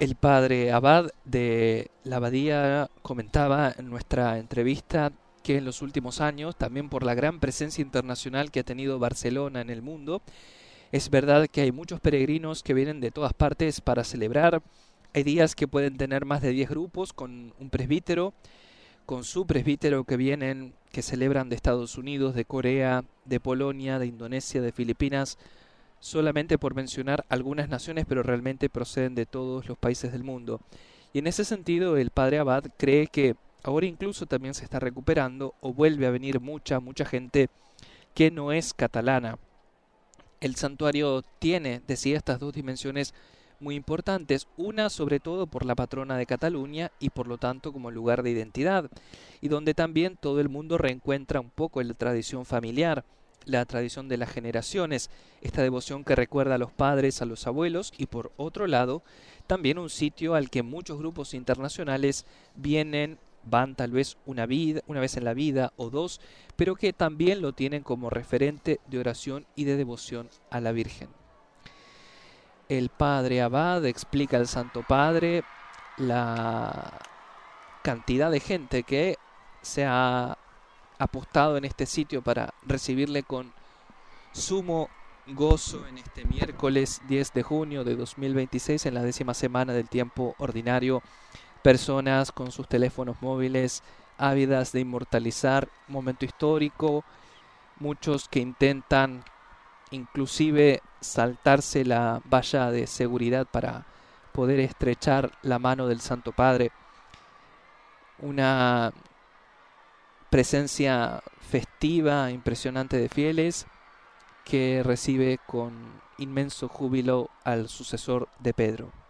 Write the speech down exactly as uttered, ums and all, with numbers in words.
El padre Abad de la Abadía comentaba en nuestra entrevista que en los últimos años, también por la gran presencia internacional que ha tenido Barcelona en el mundo, es verdad que hay muchos peregrinos que vienen de todas partes para celebrar. Hay días que pueden tener más de diez grupos con un presbítero, con su presbítero que vienen, que celebran de Estados Unidos, de Corea, de Polonia, de Indonesia, de Filipinas, solamente por mencionar algunas naciones, pero realmente proceden de todos los países del mundo. Y en ese sentido, el padre Abad cree que ahora incluso también se está recuperando o vuelve a venir mucha, mucha gente que no es catalana. El santuario tiene, decía, estas dos dimensiones muy importantes, una sobre todo por la patrona de Cataluña y por lo tanto como lugar de identidad, y donde también todo el mundo reencuentra un poco la tradición familiar, la tradición de las generaciones, esta devoción que recuerda a los padres, a los abuelos, y por otro lado, también un sitio al que muchos grupos internacionales vienen, van tal vez una, vida, una vez en la vida o dos, pero que también lo tienen como referente de oración y de devoción a la Virgen. El padre Abad explica al Santo Padre la cantidad de gente que se ha apostado en este sitio para recibirle con sumo gozo en este miércoles diez de junio de dos mil veintiséis, en la décima semana del tiempo ordinario. Personas con sus teléfonos móviles ávidas de inmortalizar un momento histórico, muchos que intentan inclusive saltarse la valla de seguridad para poder estrechar la mano del Santo Padre. Una presencia festiva, impresionante de fieles que recibe con inmenso júbilo al sucesor de Pedro.